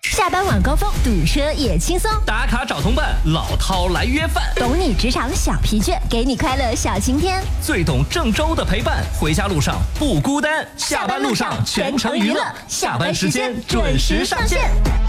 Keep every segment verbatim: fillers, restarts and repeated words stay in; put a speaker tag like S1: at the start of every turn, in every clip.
S1: 下班晚高峰堵车也轻松，
S2: 打卡找同伴，老饕来约饭，
S1: 懂你职场小疲倦，给你快乐小晴天，
S2: 最懂郑州的陪伴，回家路上不孤单，下班路上全程娱乐，下班时间准时上线。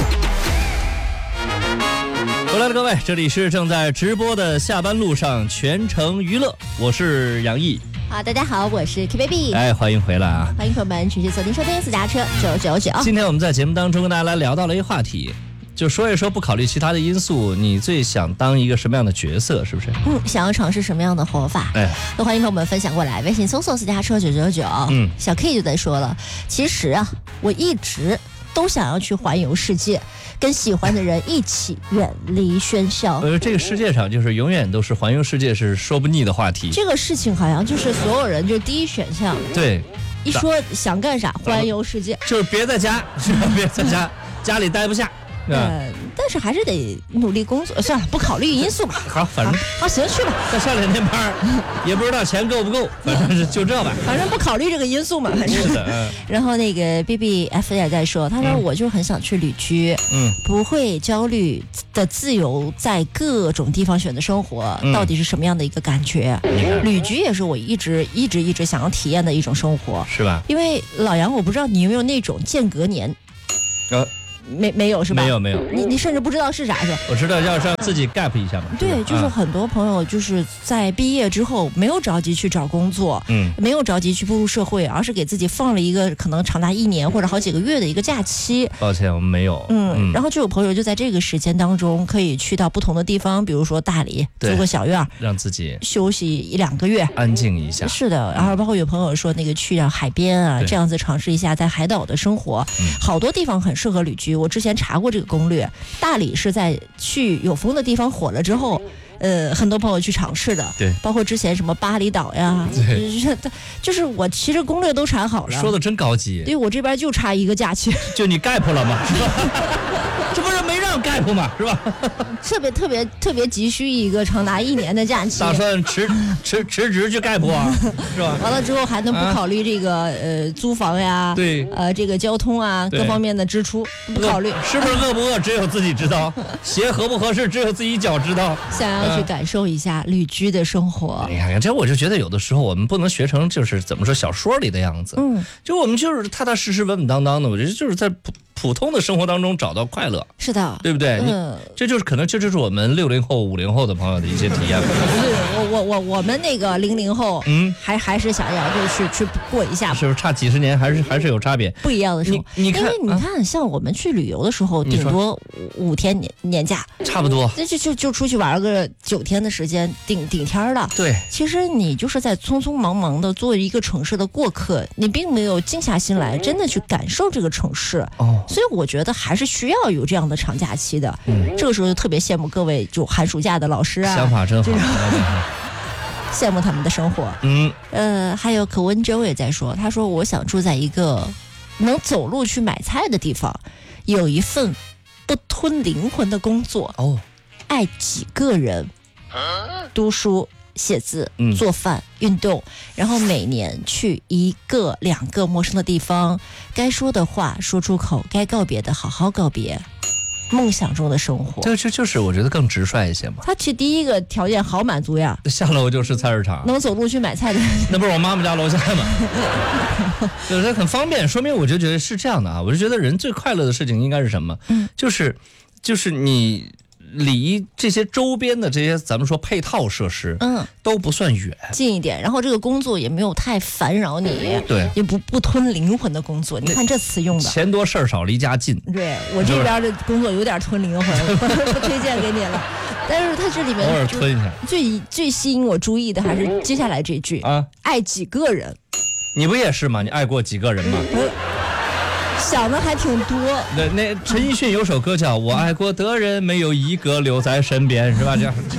S3: 回来了，各位，这里是正在直播的下班路上全程娱乐，我是杨毅。
S1: 好，大家好，我是 K Baby，
S3: 哎，欢迎回来啊！
S1: 欢迎朋友们持续锁定收听私家车九九九。
S3: 今天我们在节目当中跟大家来聊到了一个话题，就说一说不考虑其他的因素，你最想当一个什么样的角色，是不是？
S1: 嗯，想要尝试什么样的活法？
S3: 哎，
S1: 都欢迎朋友们分享过来，微信搜索私家车九九九。嗯，小 K 就在说了，其实啊，我一直都想要去环游世界，跟喜欢的人一起远离喧嚣。
S3: 呃，这个世界上就是永远都是环游世界是说不腻的话题。
S1: 这个事情好像就是所有人就第一选项。
S3: 对，
S1: 一说想干啥，环游世界，
S3: 就是别在家，是吧？别在家，家里待不下。
S1: 呃，但是还是得努力工作。算了，不考虑因素吧。
S3: 好，反正
S1: 好，行，去吧。
S3: 再上两天班，也不知道钱够不够，反正是就这吧。
S1: 反正不考虑这个因素嘛，还是。
S3: 是的。嗯、
S1: 然后那个 B B F 也在说，他说我就很想去旅居，嗯，不会焦虑的自由在各种地方选择生活，嗯、到底是什么样的一个感觉？嗯、旅居也是我一直一直一直想要体验的一种生活，
S3: 是吧？
S1: 因为老杨，我不知道你有没有那种间隔年。呃没没有是吧？
S3: 没有没有，
S1: 你你甚至不知道是啥是吧？
S3: 我知道要让自己 gap 一下嘛。
S1: 对，就是很多朋友就是在毕业之后没有着急去找工作，嗯，没有着急去步入社会，而是给自己放了一个可能长达一年或者好几个月的一个假期。
S3: 抱歉，我们没有。
S1: 嗯，嗯然后就有朋友就在这个时间当中可以去到不同的地方，比如说大理租个小院，
S3: 让自己
S1: 休息一两个月，
S3: 安静一下。
S1: 是的，然后包括有朋友说那个去到海边啊，这样子尝试一下在海岛的生活，嗯、好多地方很适合旅居。我之前查过这个攻略，大理是在去有风的地方火了之后，呃，很多朋友去尝试的，
S3: 对，
S1: 包括之前什么巴厘岛呀，对，就是我其实攻略都查好了，
S3: 说的真高级，
S1: 对我这边就差一个假期，
S3: 就你 gap 了嘛，是吧？这不是没让 gap 嘛，是吧？
S1: 特别特别特别急需一个长达一年的假期，
S3: 打算辞辞辞职去 gap 啊，是吧？
S1: 完了之后还能不考虑这个、啊、呃租房呀，
S3: 对，
S1: 呃这个交通啊各方面的支出不考虑，
S3: 是不是饿不饿只有自己知道，鞋合不合适只有自己脚知道。
S1: 想要去感受一下旅居的生活，
S3: 你看看这，我就觉得有的时候我们不能学成就是怎么说小说里的样子，嗯，就我们就是踏踏实实稳稳当当的，我觉得就是在普普通的生活当中找到快乐，
S1: 是的，
S3: 对不对？嗯，这就是可能这就是我们六零后、五零后的朋友的一些体验。
S1: 不是我我我我们那个零零后，嗯，还还是想要就是去过一下，
S3: 是不是差几十年还是还是有差别？
S1: 不一样的生活。
S3: 你你看，
S1: 因为你看，啊、像我们去旅游的时候，顶多五天年年假，
S3: 差不多，
S1: 这就就就出去玩个九天的时间，顶顶天了。
S3: 对，
S1: 其实你就是在匆匆忙忙的做一个城市的过客，你并没有静下心来，真的去感受这个城市。哦，所以我觉得还是需要有这样的长假期的。嗯，这个时候就特别羡慕各位就寒暑假的老师啊，
S3: 想法真好，
S1: 羡慕他们的生活。嗯，呃，还有可温州也在说，他说我想住在一个能走路去买菜的地方，有一份不吞灵魂的工作。哦，爱几个人，读书。写字、做饭、运动，然后每年去一个两个陌生的地方，该说的话说出口，该告别的好好告别，梦想中的生活。
S3: 这就就是我觉得更直率一些嘛。
S1: 他其实第一个条件好满足呀，
S3: 下楼就是菜市场，
S1: 能走路去买菜的，
S3: 那不是我妈妈家楼下吗？就是很方便，说明我就觉得是这样的啊。我就觉得人最快乐的事情应该是什么？嗯，就是就是你。离这些周边的这些咱们说配套设施，嗯，都不算远，
S1: 近一点。然后这个工作也没有太烦扰你，
S3: 对，
S1: 也不不吞灵魂的工作。你看这词用的，
S3: 钱多事儿少，离家近。
S1: 对我这边的工作有点吞灵魂，不推荐给你了。但是它这里面
S3: 偶尔吞一下。
S1: 最最吸引我注意的还是接下来这句啊，爱几个人。
S3: 你不也是吗？你爱过几个人吗？嗯
S1: 想的还挺多。
S3: 那那陈奕迅有首歌叫《我爱过的人没有一个留在身边》，是吧？这样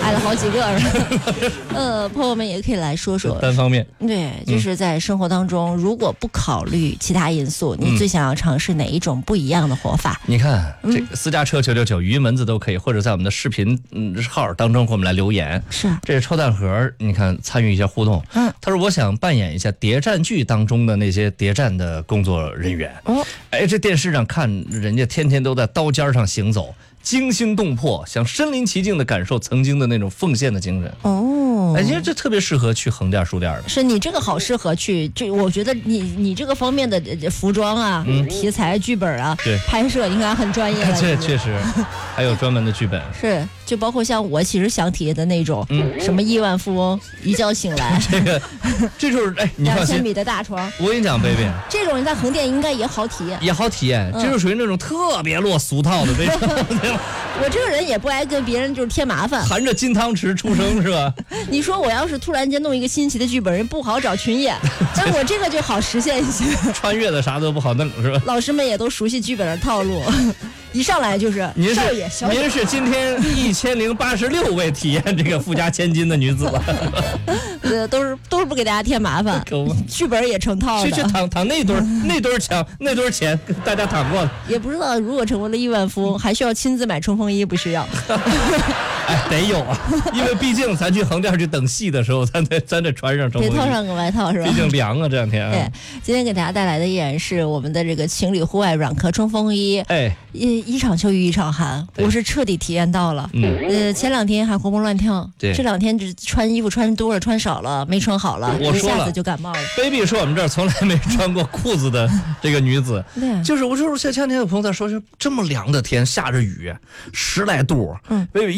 S1: 挨了好几个。呃，朋友们也可以来说说。
S3: 单方面。
S1: 对，就是在生活当中，如果不考虑其他因素，你最想要尝试哪一种不一样的活法？
S3: 你看，这个私家车九九九语音文字都可以，或者在我们的视频嗯号当中给我们来留言。
S1: 是，
S3: 这是抽蛋盒，你看参与一下互动。嗯，他说我想扮演一下谍战剧当中的那些谍战的工作人员。哦，哎，这电视上看人家天天都在刀尖上行走，惊心动魄，想身临其境的感受曾经的那种奉献的精神。
S1: 哦，
S3: 哎，其实这特别适合去横店书店的。
S1: 是你这个好适合去，这我觉得你你这个方面的服装啊、嗯、题材、剧本啊、
S3: 对
S1: 拍摄应该很专业了。
S3: 这确实，还有专门的剧本。
S1: 是，就包括像我其实想体验的那种，嗯，什么亿万富翁一觉醒来，
S3: 这个，这就是哎，你放心，
S1: 两千米的大床。
S3: 我跟你讲，baby，
S1: 这种在横店应该也好体验，
S3: 也好体验，嗯、这就属于那种特别落俗套的那种。
S1: 我这个人也不爱跟别人就是添麻烦，
S3: 含着金汤匙出生是吧？
S1: 你说我要是突然间弄一个新奇的剧本，人不好找群演，但我这个就好实现一些。
S3: 穿越的啥都不好弄是吧？
S1: 老师们也都熟悉剧本的套路，一上来就是
S3: 您
S1: 少爷，
S3: 是您是今天一千零八十六位体验这个富家千金的女子了。
S1: 呃，都是都是不给大家添麻烦，剧本也成套的。
S3: 去去躺躺那堆儿那堆儿墙那堆儿钱，大家躺过了。
S1: 也不知道如果成为了亿万富翁，还需要亲自买冲锋衣，不需要。
S3: 哎，得有啊，因为毕竟咱去横店去等戏的时候，咱得咱得穿上冲锋衣，
S1: 得套上个外套是吧？
S3: 毕竟凉啊，这两天、啊。
S1: 对，今天给大家带来的依然是我们的这个情侣户外软壳冲锋衣。
S3: 哎，
S1: 一一场秋雨一场寒，我是彻底体验到了。嗯，呃，前两天还活蹦乱跳，
S3: 对，
S1: 这两天只穿衣服穿多了，穿少了，没穿好了，
S3: 我说了，
S1: 一下子就感冒了。
S3: baby 说我们这儿从来没穿过裤子的这个女子，
S1: 对、啊，
S3: 就是我就是前两天有朋友在说，就这么凉的天，下着雨，十来度，嗯 ，baby。